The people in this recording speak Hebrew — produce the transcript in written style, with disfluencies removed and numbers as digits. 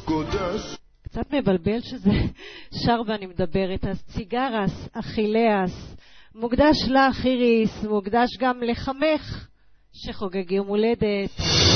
קודש. קצת מבלבל שזה שר ואני מדברת. אז ציגרס, אכילאס, מוקדש לך איריס, מוקדש גם לחמך שחוגג יום הולדת.